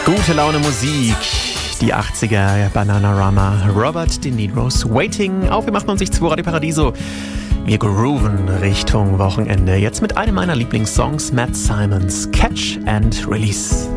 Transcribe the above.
Gute Laune Musik. Die 80er, Bananarama, Robert De Niro's Waiting. Auf, wir machen uns zu Radio Paradiso. Wir grooven Richtung Wochenende. Jetzt mit einem meiner Lieblingssongs, Matt Simons, Catch and Release.